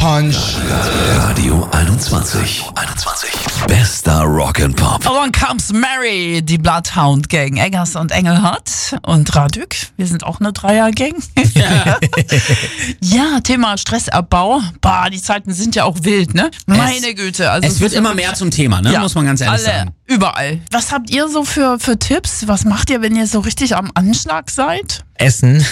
Punch. Radio 21. Bester Rock'n'Pop. Und dann kam's Mary, die Bloodhound Gang. Eggers und Engelhardt und Radük. Wir sind auch eine Dreier-Gang. Ja, Thema Stressabbau. Bah, die Zeiten sind ja auch wild, ne? Meine Güte. Also Es wird immer mehr zum Thema, ne? Ja, Muss man ganz ehrlich alle, sagen. überall. Was habt ihr so für Tipps? Was macht ihr, wenn ihr so richtig am Anschlag seid? Essen.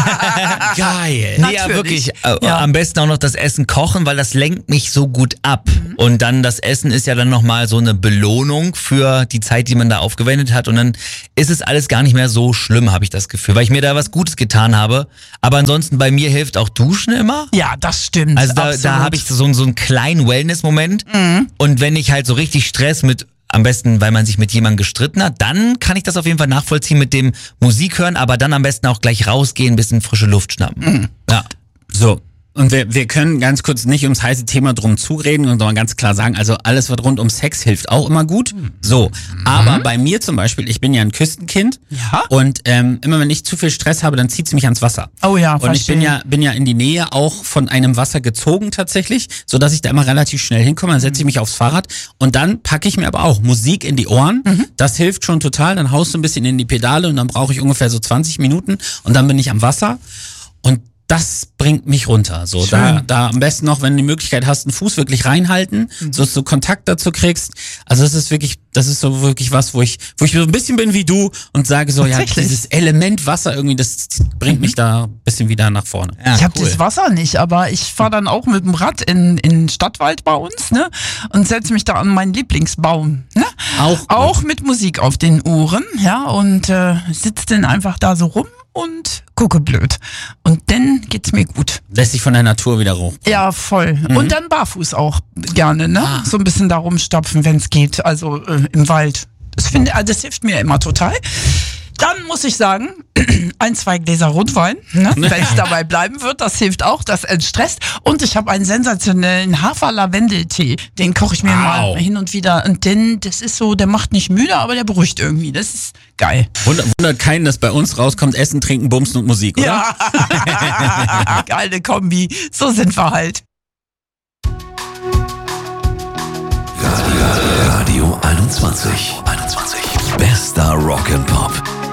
Geil. Nee, ja, Natürlich. wirklich. Ja. Am besten auch noch das Essen kochen, weil das lenkt mich so gut ab. Und dann das Essen ist ja dann nochmal so eine Belohnung für die Zeit, die man da aufgewendet hat. Und dann ist es alles gar nicht mehr so schlimm, habe ich das Gefühl, weil ich mir da was Gutes getan habe. Aber ansonsten bei mir hilft auch Duschen immer. Ja, das stimmt. Also da absolut. habe ich so einen kleinen Wellness-Moment. Und wenn ich halt so richtig Stress mit, am besten, weil man sich mit jemandem gestritten hat, dann kann ich das auf jeden Fall nachvollziehen mit dem Musik hören, aber dann am besten auch gleich rausgehen, ein bisschen frische Luft schnappen. Ja. So. Und wir können ganz kurz nicht ums heiße Thema drum zureden, sondern ganz klar sagen, also alles, was rund um Sex hilft, auch immer gut. So. Aber bei mir zum Beispiel, ich bin ja ein Küstenkind. Ja. Und immer wenn ich zu viel Stress habe, dann zieht's mich ans Wasser. Oh ja, Und ich verstehe. bin ja in die Nähe auch von einem Wasser gezogen tatsächlich, so dass ich da immer relativ schnell hinkomme. Dann setze ich mich aufs Fahrrad und dann packe ich mir aber auch Musik in die Ohren. Das hilft schon total. Dann haust du ein bisschen in die Pedale und dann brauche ich ungefähr so 20 Minuten und dann bin ich am Wasser. Und das bringt mich runter. So, da am besten noch, wenn du die Möglichkeit hast, einen Fuß wirklich reinhalten, so dass du Kontakt dazu kriegst. Also das ist so wirklich was, wo ich so ein bisschen bin wie du und sage so, ja, Tatsächlich? dieses Element Wasser irgendwie, das bringt mich da ein bisschen wieder nach vorne. Ja, Ich habe das Wasser nicht, aber ich fahre dann auch mit dem Rad in Stadtwald bei uns, ne? Und setze mich da an meinen Lieblingsbaum, ne? Auch mit Musik auf den Ohren, ja? Und sitze dann einfach da so rum und gucke blöd. Und dann geht's mir gut. Lässt sich von der Natur wieder hoch. Ja, voll. Und dann barfuß auch gerne, ne? So ein bisschen da rumstapfen, wenn's geht. Also im Wald. Das hilft mir immer total. Dann muss ich sagen, 1, 2 Gläser Rotwein, ne? Wenn es dabei bleiben wird, das hilft auch, das entstresst. Und ich habe einen sensationellen Hafer-Lavendel-Tee, den koche ich mir mal hin und wieder. Und das ist so, der macht nicht müde, aber der beruhigt irgendwie. Das ist geil. Wundert keinen, dass bei uns rauskommt Essen, Trinken, Bumsen und Musik, oder? Ja, geile Kombi. So sind wir halt. Radio 21. Bester Rock'n'Pop.